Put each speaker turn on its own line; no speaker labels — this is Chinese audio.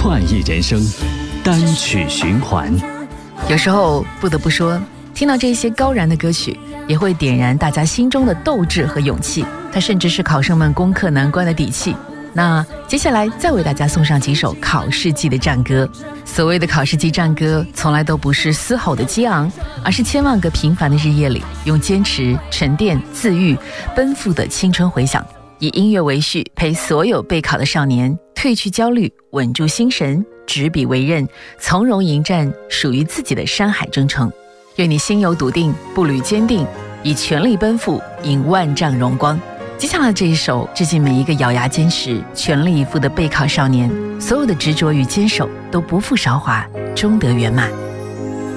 快意人生，单曲循环。
有时候不得不说，听到这些高燃的歌曲，也会点燃大家心中的斗志和勇气，它甚至是考生们攻克难关的底气。那接下来再为大家送上几首考试季的战歌。所谓的考试季战歌，从来都不是嘶吼的激昂，而是千万个平凡的日夜里，用坚持、沉淀、自愈、奔赴的青春回响，以音乐为序，陪所有备考的少年褪去焦虑，稳住心神，执笔为刃，从容迎战属于自己的山海征程。愿你心有笃定，步履坚定，以全力奔赴，迎万丈荣光。接下来这一首致敬每一个咬牙坚持、全力以赴的备考少年，所有的执着与坚守都不负韶华，终得圆满。